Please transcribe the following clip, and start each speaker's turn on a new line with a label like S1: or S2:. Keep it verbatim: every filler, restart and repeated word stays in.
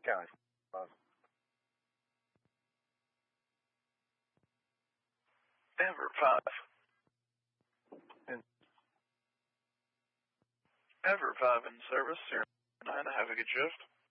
S1: County five.
S2: Denver five.
S1: In
S2: Denver five in service, zero nine, have a good shift.